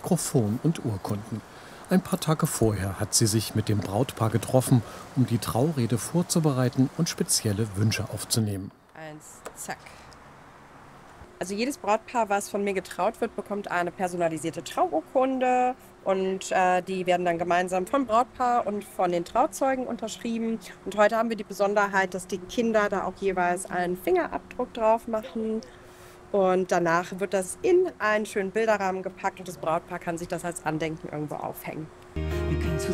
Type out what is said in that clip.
Mikrofon und Urkunden. Ein paar Tage vorher hat sie sich mit dem Brautpaar getroffen, um die Traurede vorzubereiten und spezielle Wünsche aufzunehmen. Eins, zack. Also jedes Brautpaar, was von mir getraut wird, bekommt eine personalisierte Trauurkunde und die werden dann gemeinsam vom Brautpaar und von den Trauzeugen unterschrieben. Und heute haben wir die Besonderheit, dass die Kinder da auch jeweils einen Fingerabdruck drauf machen. Und danach wird das in einen schönen Bilderrahmen gepackt und das Brautpaar kann sich das als Andenken irgendwo aufhängen. Wir können